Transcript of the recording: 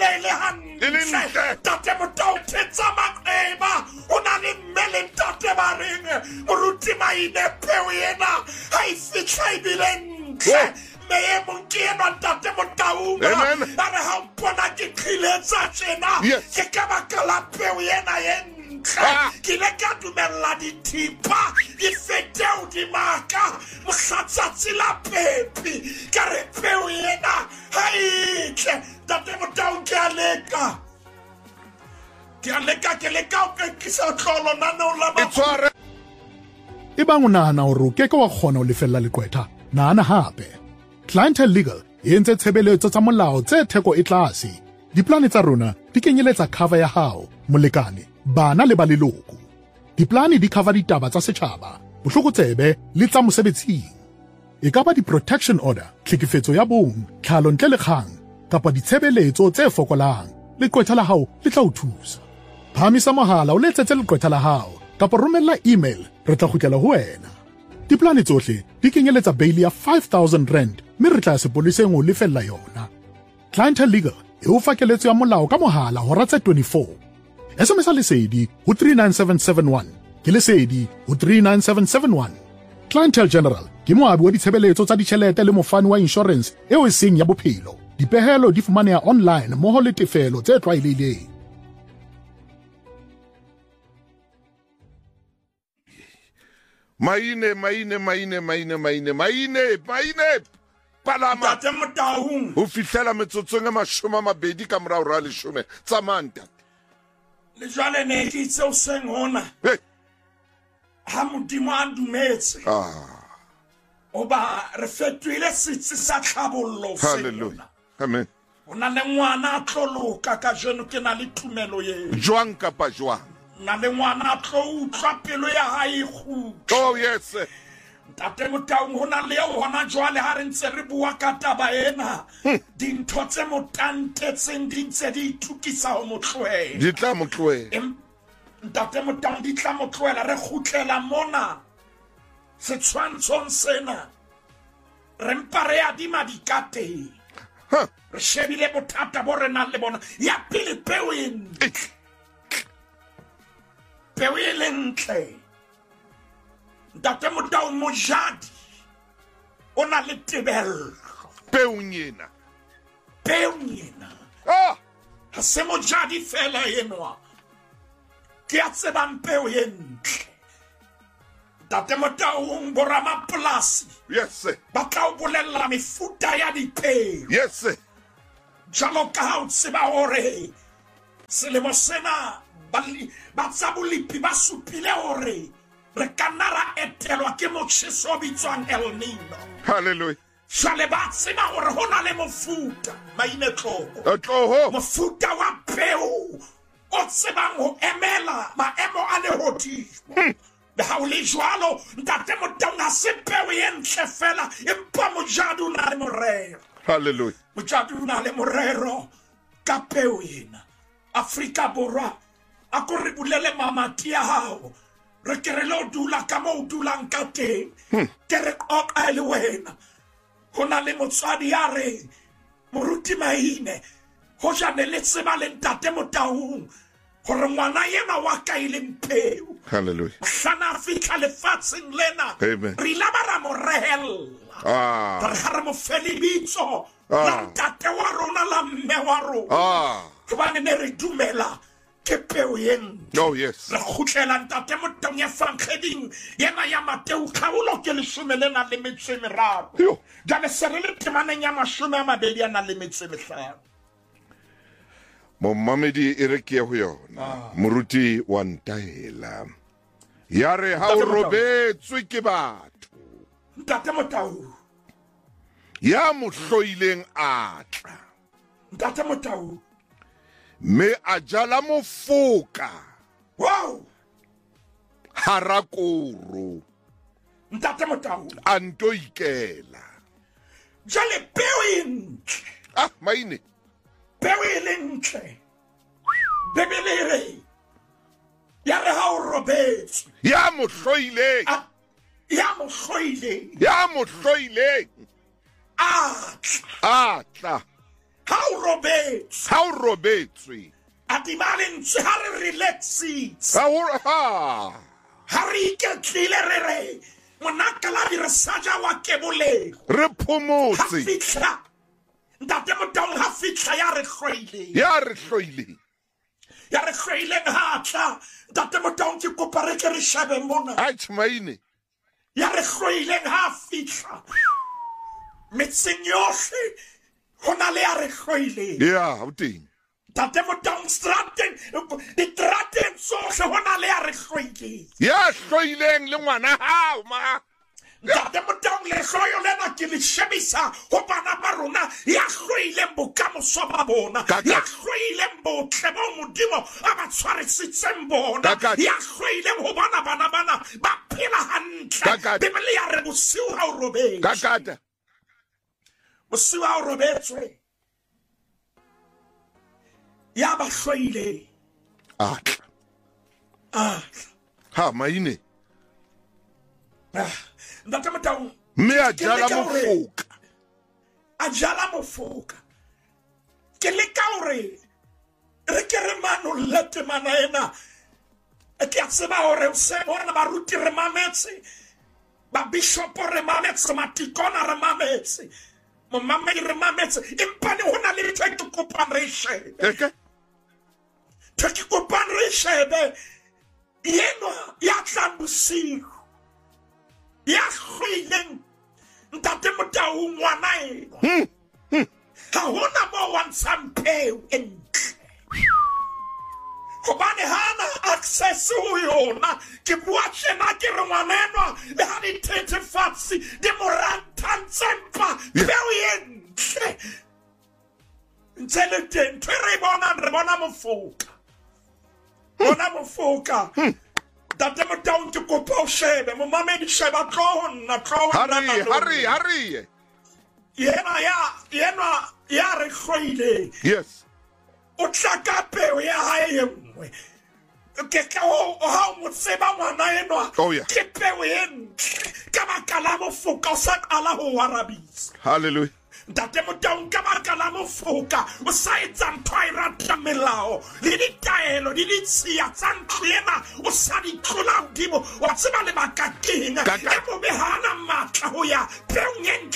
shebile le hantle tate Motau thetsa maqeba o na le mmele tate ba reng moruti maine peo ena ha e fitla ebile ntle me mo ke ena tate Motau ba re ha mpona ke khiletsa tsena ke ka bakala peo ena ke le ka dumella dithipa e fete o di maka mohlatsatsi la pepi ka re peo ena ha itle tate Motau ke a leka ke leka o ke sa tlolo nana o la ba e bang o nahana hore o keke wa kgona ho lefella leqwetha nahana hape Clientele Legal e entse tshebeletso tsa molao tse theko e tlase diplane tsa rona di kenyeletsa cover ya hao molekane bana le ba leloko diplane di cover ditaba tsa setjhaba bohlokotsebe le tsa mosebetsing e ka ba di-protection order tlhekefetso ya bong tlhalo ntle le kgang kapa ditshebeletso tse fokolang leqwetha la hao le tla o thusa phamisa mohala o letsetse leqwetha la hao kapa romella email re tla kgutlela ho wena diplane tsohle di kenyeletsa bail ya 5,000 rand mme re tla sepoleseng o lefella yona Clientele Legal e o fa keletso ya molao ka mohala hora tse 24 SMS lesedi ho 39771 ke lesedi ho 39771 Clientele General ke moabi wa ditshebeletso tsa ditjhelete le mofani wa insurance eo e seng ya bophelo dipehelo di fumaneha online mmoho le tefelo tse tlwaelehileng Maine palama tate Motau ho fihlela metsotsong e 20 ka morao ra 10 tsamanta le jwale ne ke itse o seng hona ha Modimo a dumetse oba re fetoile setsi sa tlhabollo hallelujah amen ona le ngwana a tloloka ka jeno ke na le tumelo ye jwang kapa jwang na le ngwana a tlo utlwa pelo ya hae oh yes tate Motau hona le hona jwale ha re ntse re bua ka taba ena dintho tse motantetseng di ntse di itukisa ho motloela di tla motloela tate Motau di tla motloela re khutlela mona setshwantshong sena re mpa re adima dikate re shebile bothata bo re nang le bona ya pele peo e lentle tate Motau mojadi o na le tebello peong ena ha se mojadi fela enwa ke a tsebang peo e ntle tate Motau boramapolasi yes ba tla o bolella mefuta ya dipeo yes jalo ka ha o tseba hore selemo sena ba tsa bolipi ba supile hore re kana ra etelwa ke motjheso o bitswang El Nino hallelujah jale ba tseba hore ho na le mofuta maine tloho mofuta wa peo o tsebang ho emela maemo a lehodimo ha o le jwalo ntate Motau ha se peo e ntle fela empa mojadi o na le morero hallelujah mojadi o na le morero ka peo ena Afrika Borwa a ko re bulele mamati ya hao re ke re lo dula ka mo dulang ka teng ke re qoqa le wena ho na le motswadi ya re moruti maine ho jane le tseba le ntate Motau hore ngwana yena wa ka ile mpeo hallelujah sana fitla le fatsing lena amen re la bara morehella re mo felibitso la ntate wa rona la mme wa rona hobane ne re dumela ke peo yen no yes re khutlela ntate Motau ya Frankreding yena ya Mateu khaolo ke 13 jale sere le temaneng ya 25 Momamedi e re ke ho yona moruti wa ntaela ya re ha o robetswe ke batho ntate Motau ya mo hloileng atla ntate Motau me a jala mofoka wow harakoro ntate Motau anto ikela jale peo intle maine peo lentle bebelere ya re ha o robetswe ya mo hloileng atla ha o robetse ha o robetswe adima lentswe ha re relaxitse ha ha re iketlile re monakalabi re saja wa kebolego re ha phomotse fitlha ntate Motaung ha fitlha ya re hloile ya re hloile ha tla ntate Motaung ke kopa re ke re shebe mona a tshmaine ya re hloileng ha fitlha metseng yohle ho na le ya re hloile ya o teng ntate Motaung ditrateng tsohle ho na le ya re hloile ya hloileng le ngwana hao ma ntate Motaung lehloyo lena ke le shebisa ho bana ba rona ya hloileng bokamoso ba bona ya hloileng botle bo Modimo a ba tshwarisitseng bona ya hloileng ho bana bana ba phela hantle Bibele ya re bosiu ha o robetse kakata bosiu ha o robetswe ya ba hloile ha maine ntate Motaung mme a jala mofoka a jala mofoka ke leka hore re ke re manolle temana ena ke a tseba hore o se bona baruti re mametse ba bishop re mametse matikona re mametse momamedi re mametse impane hona le ntho ke kopang re shebe ke kopang re shebe yenwa ya tlambusigo ya hloileng ntate Motaung ngwana ena ha hona mo wantshang peo e ntle hobane hana access ho yona ke bua tjena ke re ngwana enwa le ha di thethefatsi di morantantsempa peo e ntle ntsele teng ntho re bona mofoka ntate Motaung ke kopa o shebe momamedi sheba tlohonna hurry yena ya re hloile yes o tla ka peo ya hae e nngwe ke ka ha o mo tseba ngwana enwa ke peo e ntle ka baka la mofoka o sa qala ho warabisa hallelujah ntate Motaung ka baka la mofoka o sa etsa ntho a e rata melao le ditaelo le ditshia tsa ntlo ena o sa di tlola hodimo wa tseba lebaka keng e mo behana matla ho ya peong e